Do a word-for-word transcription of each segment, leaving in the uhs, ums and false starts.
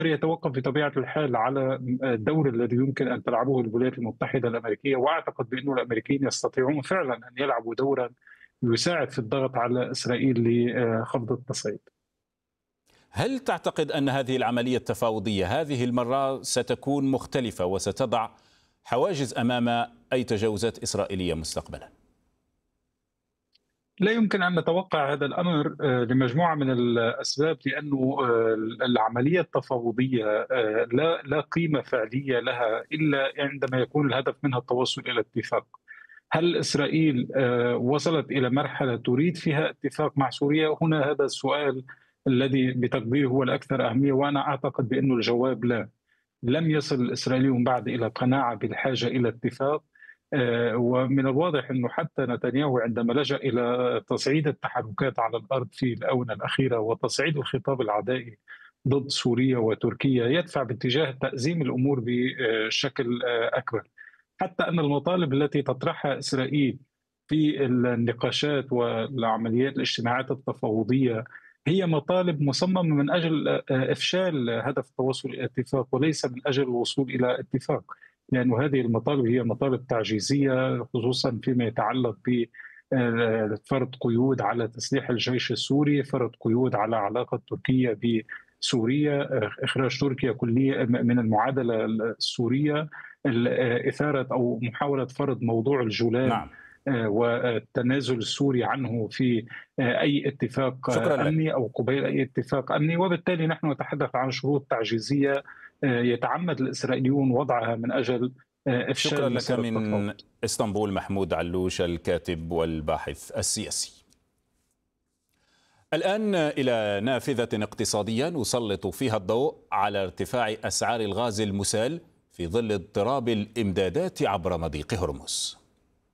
يتوقف بطبيعة الحال على الدور الذي يمكن أن تلعبه الولايات المتحدة الأمريكية، وأعتقد بأن الأمريكيين يستطيعون فعلا أن يلعبوا دورا يساعد في الضغط على إسرائيل لخفض التصعيد. هل تعتقد أن هذه العملية التفاوضية هذه المرة ستكون مختلفة وستضع حواجز أمام أي تجاوزات إسرائيلية مستقبلا؟ لا يمكن أن نتوقع هذا الأمر لمجموعة من الأسباب، لأنه العملية التفاوضية لا لا قيمة فعلية لها إلا عندما يكون الهدف منها التوصل إلى اتفاق. هل إسرائيل وصلت إلى مرحلة تريد فيها اتفاق مع سوريا؟ هنا هذا السؤال الذي بتقديري هو الأكثر أهمية، وأنا أعتقد بأنه الجواب لا. لم يصل الإسرائيليون بعد إلى قناعة بالحاجة إلى اتفاق، ومن الواضح أنه حتى نتنياهو عندما لجأ إلى تصعيد التحركات على الأرض في الآونة الأخيرة وتصعيد الخطاب العدائي ضد سوريا وتركيا يدفع باتجاه تأزيم الأمور بشكل أكبر، حتى أن المطالب التي تطرحها إسرائيل في النقاشات والعمليات الاجتماعات التفاوضية هي مطالب مصممة من أجل إفشال هدف التوصل إلى اتفاق وليس من أجل الوصول إلى اتفاق، لأن هذه المطالب هي مطالب تعجيزية، خصوصا فيما يتعلق بفرض قيود على تسليح الجيش السوري، فرض قيود على علاقة تركيا بسوريا، إخراج تركيا كليا من المعادلة السورية، إثارة أو محاولة فرض موضوع الجولان. نعم. والتنازل السوري عنه في أي اتفاق أمني أو قبيل أي اتفاق أمني، وبالتالي نحن نتحدث عن شروط تعجيزية يتعمد الإسرائيليون وضعها من أجل إفشال. شكرا لك من اسطنبول محمود علوش الكاتب والباحث السياسي. الآن إلى نافذة اقتصادية نسلط فيها الضوء على ارتفاع أسعار الغاز المسال في ظل اضطراب الإمدادات عبر مضيق هرمز.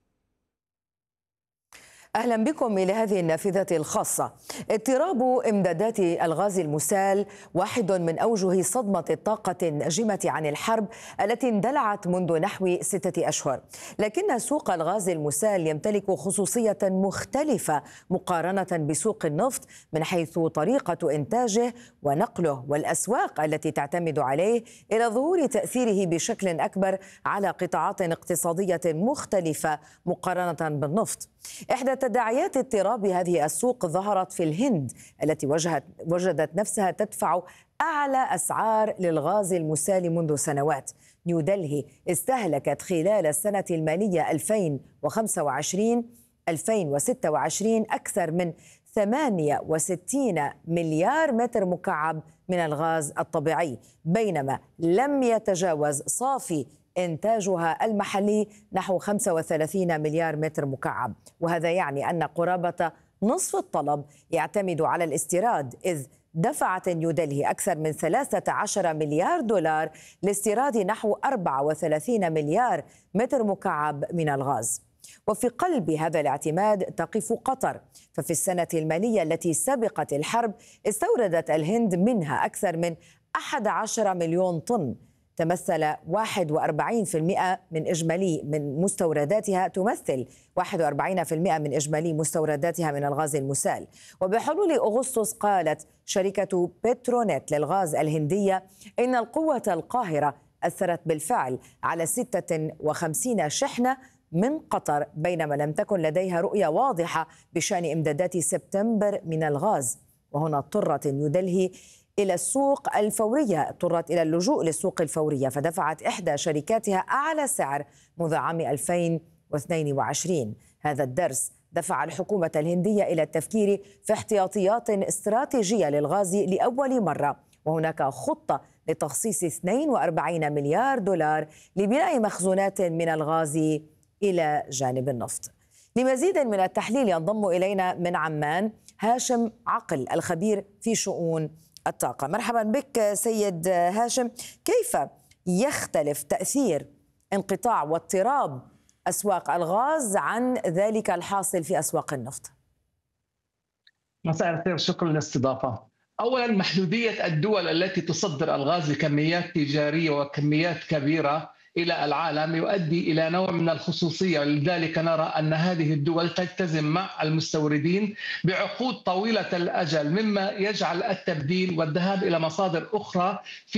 أهلا بكم إلى هذه النافذة الخاصة. اضطراب إمدادات الغاز المسال واحد من أوجه صدمة الطاقة الناجمة عن الحرب التي اندلعت منذ نحو ستة أشهر، لكن سوق الغاز المسال يمتلك خصوصية مختلفة مقارنة بسوق النفط من حيث طريقة إنتاجه ونقله والأسواق التي تعتمد عليه، إلى ظهور تأثيره بشكل أكبر على قطاعات اقتصادية مختلفة مقارنة بالنفط. إحدى تداعيات اضطراب هذه السوق ظهرت في الهند التي وجهت وجدت نفسها تدفع أعلى أسعار للغاز المسال منذ سنوات. نيودلهي استهلكت خلال السنة المالية ألفين وخمسة وعشرين ألفين وستة وعشرين أكثر من ثمانية وستين مليار متر مكعب من الغاز الطبيعي، بينما لم يتجاوز صافي إنتاجها المحلي نحو خمسة وثلاثين مليار متر مكعب، وهذا يعني أن قرابة نصف الطلب يعتمد على الاستيراد، إذ دفعت نيودلهي أكثر من ثلاثة عشر مليار دولار لاستيراد نحو أربعة وثلاثين مليار متر مكعب من الغاز. وفي قلب هذا الاعتماد تقف قطر، ففي السنة المالية التي سبقت الحرب استوردت الهند منها أكثر من أحد عشر مليون طن، تمثل واحد وأربعين بالمئة من إجمالي من مستورداتها تمثل واحد وأربعين بالمئة من إجمالي مستورداتها من الغاز المسال. وبحلول أغسطس قالت شركة بترونيت للغاز الهندية إن القوة القاهرة أثرت بالفعل على ستة وخمسين شحنة من قطر، بينما لم تكن لديها رؤية واضحة بشأن إمدادات سبتمبر من الغاز. وهنا اضطرت نيودلهي إلى السوق الفورية، اضطرت إلى اللجوء للسوق الفورية، فدفعت إحدى شركاتها أعلى سعر منذ عام ألفين واثنين وعشرين. هذا الدرس دفع الحكومة الهندية إلى التفكير في احتياطيات استراتيجية للغاز لأول مرة، وهناك خطة لتخصيص اثنين وأربعين مليار دولار لبناء مخزونات من الغاز إلى جانب النفط. لمزيد من التحليل ينضم إلينا من عمان هاشم عقل الخبير في شؤون الطاقة. مرحبا بك سيد هاشم، كيف يختلف تأثير انقطاع واضطراب أسواق الغاز عن ذلك الحاصل في أسواق النفط؟ مساء الخير، شكرا للاستضافة. أولا، محدودية الدول التي تصدر الغاز بكميات تجارية وكميات كبيرة إلى العالم يؤدي إلى نوع من الخصوصية، لذلك نرى أن هذه الدول تلتزم مع المستوردين بعقود طويلة الأجل، مما يجعل التبديل والذهاب إلى مصادر أخرى في